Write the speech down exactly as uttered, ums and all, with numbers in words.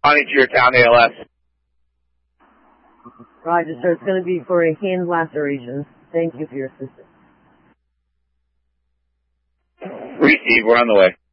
Responding to your town A L S. Roger, sir. It's going to be for a hand lacerations. Thank you for your assistance. Receive. We're on the way.